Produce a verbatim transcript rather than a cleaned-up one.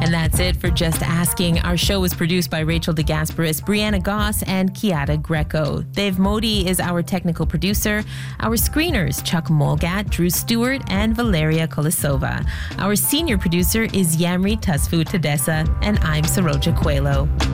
And that's it for Just Asking. Our show was produced by Rachel DeGasperis, Brianna Goss, and Kiata Greco. Dave Modi is our technical producer. Our screeners, Chuck Molgat, Drew Stewart, and Valeria Kolisova. Our senior producer is Yamri Tasfu Tadessa, and I'm Saroja Coelho.